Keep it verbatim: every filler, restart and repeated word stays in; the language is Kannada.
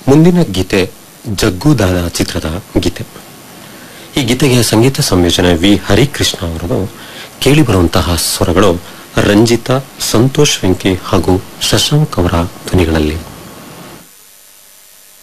ಮುಂದಿನ ಗೀತೆ ಜಗ್ಗುದಾದ ಚಿತ್ರದ ಗೀತೆ. ಈ ಗೀತೆಗೆ ಸಂಗೀತ ಸಂಯೋಜನೆ ವಿ ಹರಿಕೃಷ್ಣ ಅವರದು. ಕೇಳಿಬರುವಂತಹ ಸ್ವರಗಳು ರಂಜಿತಾ, ಸಂತೋಷ್ ವೆಂಕಿ ಹಾಗೂ ಶಶಾಂಕ್ ಅವರ ಧ್ವನಿಗಳಲ್ಲಿ.